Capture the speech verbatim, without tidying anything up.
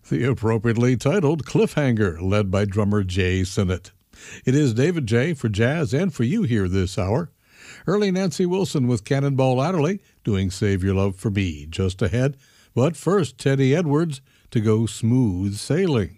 The appropriately titled Cliffhanger, led by drummer Jay Sinnott. It is David J. for Jazz and for you here this hour. Early Nancy Wilson with Cannonball Adderley doing Save Your Love for Me just ahead. But first, Teddy Edwards to go Smooth Sailing.